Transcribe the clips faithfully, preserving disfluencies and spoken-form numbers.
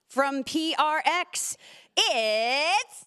From P R X, it's...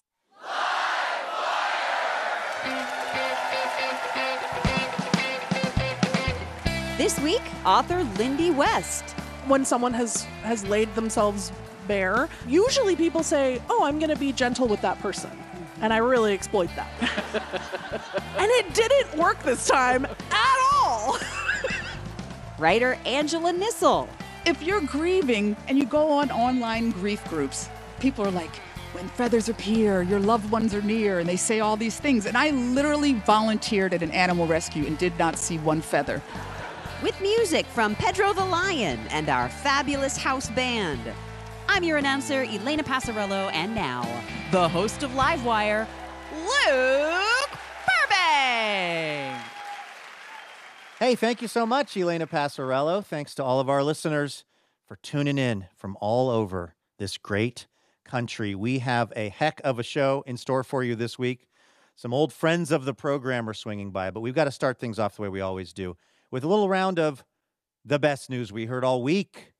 This week, author Lindy West. When someone has, has laid themselves bare, usually people say, oh, I'm going to be gentle with that person. And I really exploit that. And it didn't work this time at all. Writer Angela Nissel. If you're grieving and you go on online grief groups, people are like, when feathers appear, your loved ones are near, and they say all these things. And I literally volunteered at an animal rescue and did not see one feather. With music from Pedro the Lion and our fabulous house band. I'm your announcer, Elena Passarello, and now, the host of Livewire, Luke Burbank. Hey, thank you so much, Elena Passarello. Thanks to all of our listeners for tuning in from all over this great country. We have a heck of a show in store for you this week. Some old friends of the program are swinging by, but we've got to start things off the way we always do, with a little round of the best news we heard all week.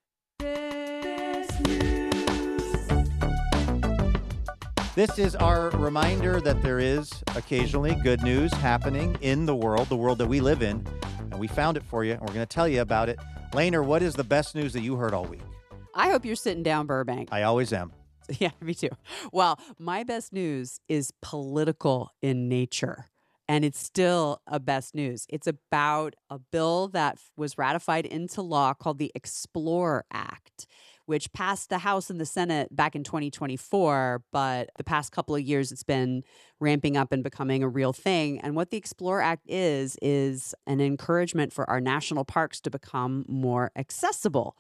This is our reminder that there is occasionally good news happening in the world, the world that we live in, and we found it for you, and we're going to tell you about it. Laner, what is the best news that you heard all week? I hope you're sitting down, Burbank. I always am. Yeah, me too. Well, my best news is political in nature. And it's still a best news. It's about a bill that was ratified into law called the Explore Act, which passed the House and the Senate back in twenty twenty-four. But the past couple of years, it's been ramping up and becoming a real thing. And what the Explore Act is, is an encouragement for our national parks to become more accessible.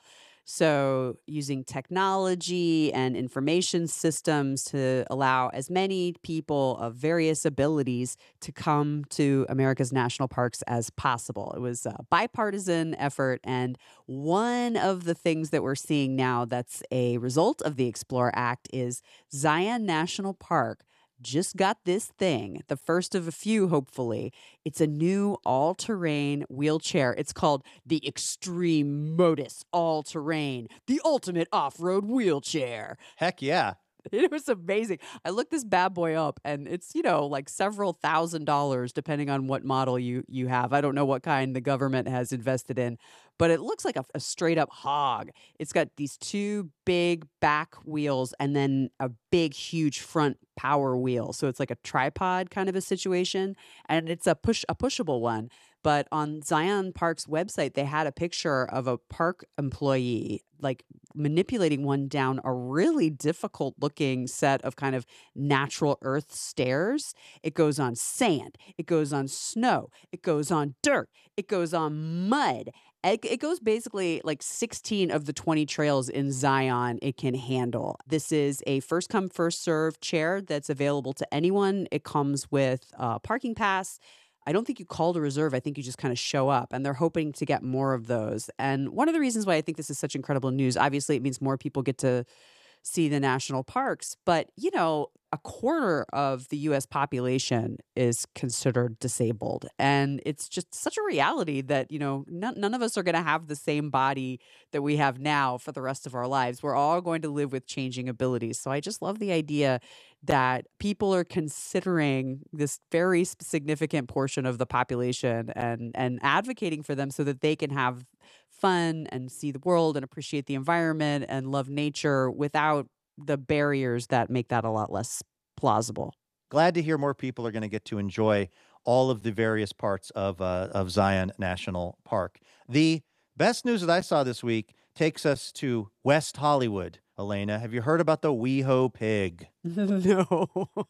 So using technology and information systems to allow as many people of various abilities to come to America's national parks as possible. It was a bipartisan effort. And one of the things that we're seeing now that's a result of the Explore Act is Zion National Park just got this thing, the first of a few, hopefully. It's a new all-terrain wheelchair. It's called the Extreme Modus All-Terrain, the ultimate off-road wheelchair. Heck yeah. It was amazing. I looked this bad boy up, and it's, you know, like several thousand dollars, depending on what model you, you have. I don't know what kind the government has invested in, but it looks like a, a straight-up hog. It's got these two big back wheels and then a big, huge front power wheel. So it's like a tripod kind of a situation, and it's a push a pushable one. But on Zion Park's website, they had a picture of a park employee like manipulating one down a really difficult looking set of kind of natural earth stairs. It goes on sand. It goes on snow. It goes on dirt. It goes on mud. It, it goes basically like sixteen of the twenty trails in Zion it can handle. This is a first come, first served chair that's available to anyone. It comes with a parking pass. I don't think you call to reserve. I think you just kind of show up, and they're hoping to get more of those. And one of the reasons why I think this is such incredible news, obviously it means more people get to see the national parks, but you know, a quarter of the U S population is considered disabled. And it's just such a reality that, you know, none, none of us are going to have the same body that we have now for the rest of our lives. We're all going to live with changing abilities. So I just love the idea that people are considering this very significant portion of the population and, and advocating for them so that they can have fun and see the world and appreciate the environment and love nature without the barriers that make that a lot less plausible. Glad to hear more people are going to get to enjoy all of the various parts of uh, of Zion National Park. The best news that I saw this week takes us to West Hollywood. Elena, have you heard about the WeHo pig? No.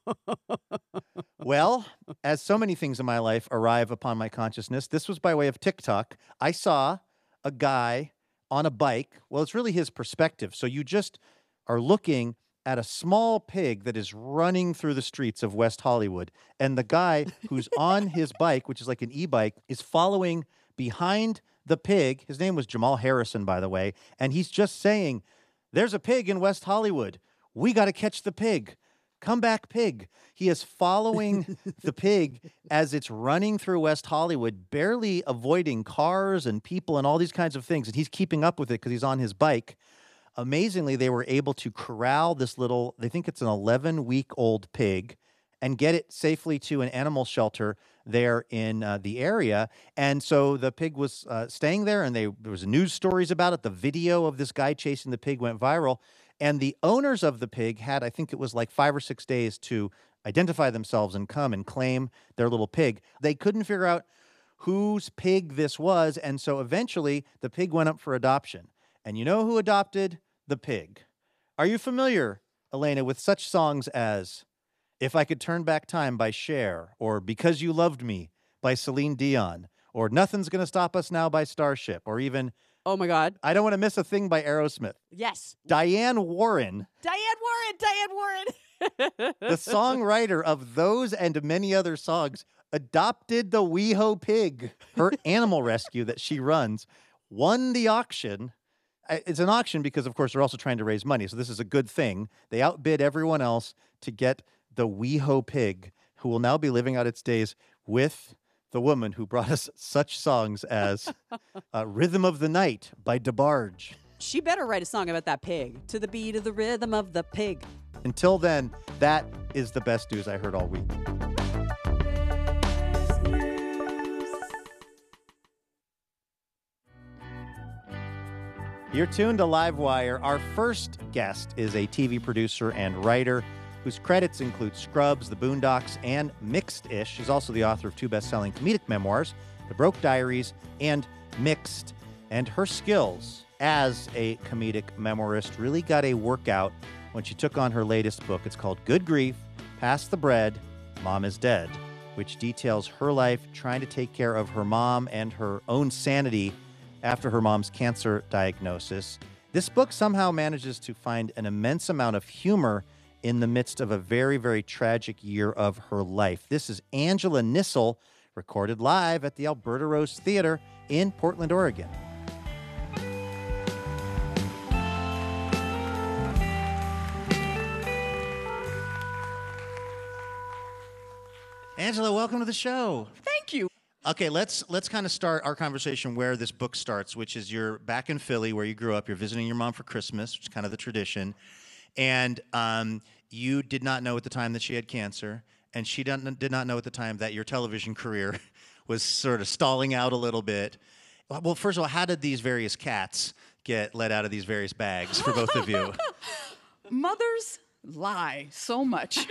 Well, as so many things in my life arrive upon my consciousness, this was by way of TikTok. I saw a guy on a bike. Well, it's really his perspective. So you just are looking at a small pig that is running through the streets of West Hollywood. And the guy who's on his bike, which is like an e-bike, is following behind the pig. His name was Jamal Harrison, by the way. And he's just saying, there's a pig in West Hollywood. We got to catch the pig. Come back, pig. He is following the pig as it's running through West Hollywood, barely avoiding cars and people and all these kinds of things. And he's keeping up with it because he's on his bike. amazingly, they were able to corral this little, they think it's an eleven-week-old pig, and get it safely to an animal shelter there in uh, the area. And so the pig was uh, staying there, and they, there was news stories about it. The video of this guy chasing the pig went viral. And the owners of the pig had, I think it was like five or six days to identify themselves and come and claim their little pig. They couldn't figure out whose pig this was, and so eventually the pig went up for adoption. And you know who adopted the pig? Are you familiar, Elena, with such songs as If I Could Turn Back Time by Cher, or Because You Loved Me by Celine Dion, or Nothing's Gonna Stop Us Now by Starship, or even Oh my God. I Don't Want to Miss a Thing by Aerosmith? Yes. Diane Warren, Diane Warren. Diane Warren. the songwriter of those and many other songs, adopted the WeHo pig. Her animal rescue that she runs won the auction. I- It's an auction because, of course, they're also trying to raise money. So this is a good thing. They outbid everyone else to get the WeHo pig, who will now be living out its days with the woman who brought us such songs as uh, Rhythm of the Night by DeBarge. She better write a song about that pig. To the beat of the rhythm of the pig. Until then, that is the best news I heard all week. You're tuned to Livewire. Our first guest is a T V producer and writer whose credits include Scrubs, The Boondocks, and Mixed-ish. She's also the author of two best-selling comedic memoirs, The Broke Diaries and Mixed. And her skills as a comedic memoirist really got a workout when she took on her latest book. It's called Good Grief, Pass the Bread, Mom is Dead, which details her life trying to take care of her mom and her own sanity after her mom's cancer diagnosis. This book somehow manages to find an immense amount of humor in the midst of a very, very tragic year of her life. This is Angela Nissel, recorded live at the Alberta Rose Theater in Portland, Oregon. Angela, welcome to the show. Thank you. Okay, let's let's kind of start our conversation where this book starts, which is you're back in Philly where you grew up. You're visiting your mom for Christmas, which is kind of the tradition. And um, you did not know at the time that she had cancer, and she didn't, did not know at the time that your television career was sort of stalling out a little bit. Well, first of all, how did these various cats get let out of these various bags for both of you? Mothers lie so much.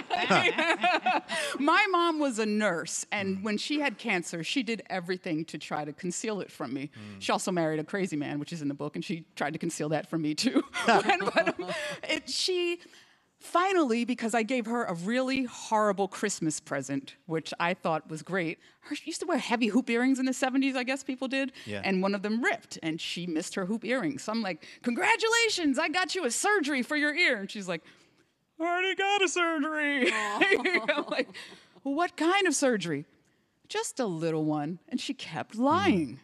My mom was a nurse, and when she had cancer, she did everything to try to conceal it from me. Mm. She also married a crazy man, which is in the book, and she tried to conceal that from me too. but, but, um, it, she finally, because I gave her a really horrible Christmas present, which I thought was great. Her, she used to wear heavy hoop earrings in the seventies, I guess people did, yeah. and one of them ripped, and she missed her hoop earrings. So I'm like, congratulations, I got you a surgery for your ear. And she's like, I already got a surgery. I'm like, what kind of surgery? Just a little one. And she kept lying.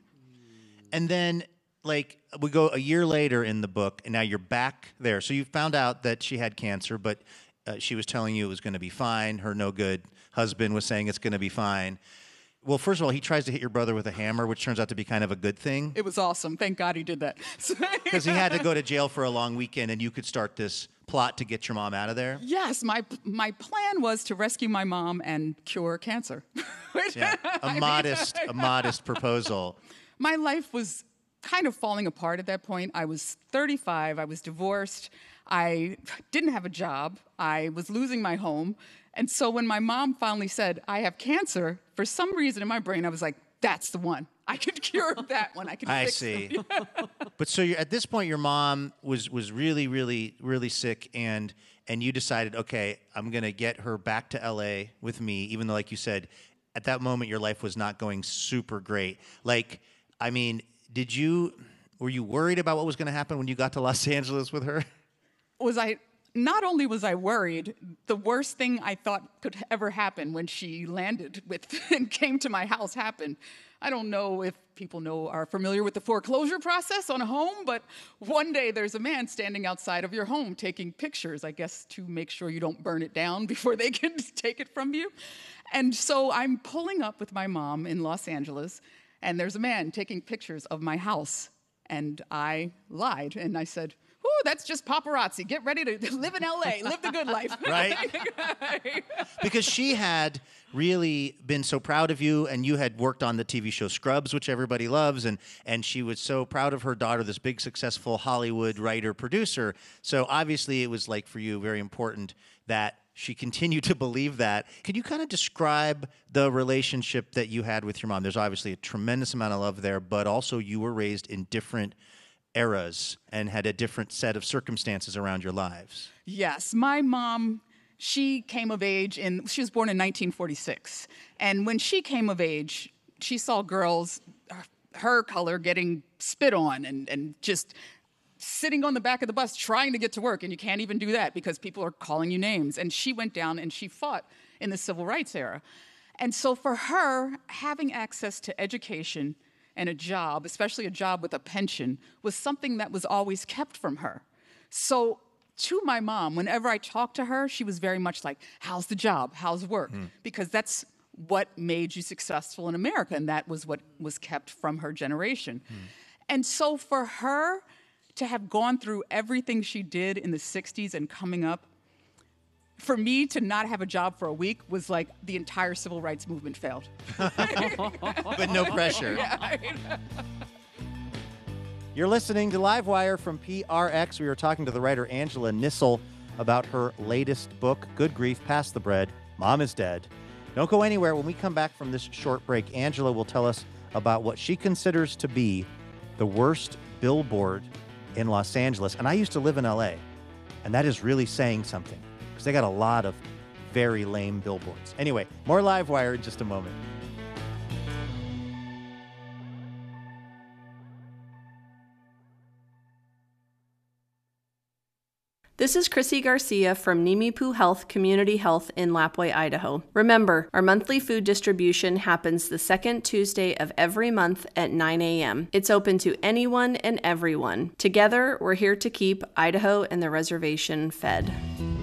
And then, like, we go a year later in the book, and now you're back there. So you found out that she had cancer, but uh, she was telling you it was going to be fine. Her no-good husband was saying it's going to be fine. Well, first of all, he tries to hit your brother with a hammer, which turns out to be kind of a good thing. It was awesome. Thank God he did that. Because he had to go to jail for a long weekend, and you could start this plot to get your mom out of there. Yes, my my plan was to rescue my mom and cure cancer. Yeah, a modest, a modest proposal. My life was kind of falling apart at that point. I was thirty-five. I was divorced. I didn't have a job. I was losing my home. And so when my mom finally said, I have cancer, for some reason in my brain, I was like, that's the one. I could cure that one. I could I fix see. them. But so you're, at this point, your mom was was really, really, really sick, and and you decided, okay, I'm going to get her back to L A with me, even though, like you said, at that moment, your life was not going super great. Like, I mean, did you, were you worried about what was going to happen when you got to Los Angeles with her? Was I... Not only was I worried, the worst thing I thought could ever happen when she landed with and came to my house happened. I don't know if people know are familiar with the foreclosure process on a home, but one day there's a man standing outside of your home taking pictures, I guess, to make sure you don't burn it down before they can take it from you. And so I'm pulling up with my mom in Los Angeles, and there's a man taking pictures of my house. And I lied, and I said, "Ooh, that's just paparazzi. Get ready to live in L A, live the good life." Right? Because she had really been so proud of you, and you had worked on the T V show Scrubs, which everybody loves, and and she was so proud of her daughter, this big, successful Hollywood writer, producer. So obviously it was like for you very important that she continued to believe that. Could you kind of describe the relationship that you had with your mom? There's obviously a tremendous amount of love there, but also you were raised in different eras and had a different set of circumstances around your lives. Yes, my mom, she came of age in, she was born in nineteen forty-six. And when she came of age, she saw girls her color getting spit on and, and just sitting on the back of the bus trying to get to work, and you can't even do that because people are calling you names. And she went down and she fought in the civil rights era. And so for her, having access to education and a job, especially a job with a pension, was something that was always kept from her. So to my mom, whenever I talked to her, she was very much like, how's the job? How's work? Mm. Because that's what made you successful in America, and that was what was kept from her generation. Mm. And so for her to have gone through everything she did in the sixties and coming up, for me to not have a job for a week was like the entire civil rights movement failed. But no pressure. Yeah. You're listening to Livewire from P R X. We were talking to the writer Angela Nissel about her latest book, Good Grief, Pass the Bread, Mom is Dead. Don't go anywhere. When we come back from this short break, Angela will tell us about what she considers to be the worst billboard in Los Angeles. And I used to live in L A, and that is really saying something because they got a lot of very lame billboards. Anyway, more Livewire in just a moment. This is Chrissy Garcia from Nimipu Health Community Health in Lapwai, Idaho. Remember, our monthly food distribution happens the second Tuesday of every month at nine a.m. It's open to anyone and everyone. Together, we're here to keep Idaho and the reservation fed.